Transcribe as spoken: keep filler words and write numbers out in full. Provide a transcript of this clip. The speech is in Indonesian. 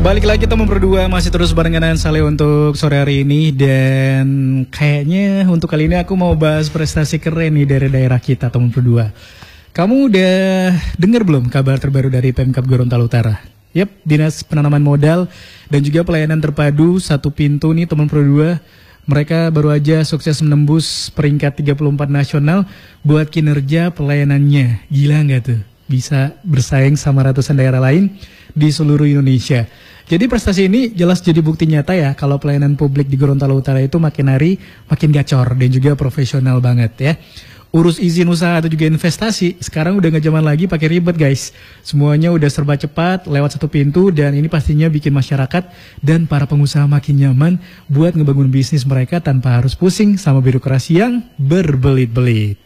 Balik lagi teman berdua, masih terus barengan dengan Saleh untuk sore hari ini. Dan kayaknya untuk kali ini aku mau bahas prestasi keren nih dari daerah kita teman berdua. Kamu udah dengar belum kabar terbaru dari Pemkab Gorontalo Utara? Yap, Dinas Penanaman Modal dan juga Pelayanan Terpadu Satu Pintu nih teman berdua. Mereka baru aja sukses menembus peringkat tiga puluh empat nasional buat kinerja pelayanannya. Gila nggak tuh? Bisa bersaing sama ratusan daerah lain di seluruh Indonesia. Jadi prestasi ini jelas jadi bukti nyata ya kalau pelayanan publik di Gorontalo Utara itu makin hari makin gacor dan juga profesional banget ya. Urus izin usaha atau juga investasi sekarang udah gak zaman lagi pakai ribet guys. Semuanya udah serba cepat lewat satu pintu dan ini pastinya bikin masyarakat dan para pengusaha makin nyaman buat ngebangun bisnis mereka tanpa harus pusing sama birokrasi yang berbelit-belit.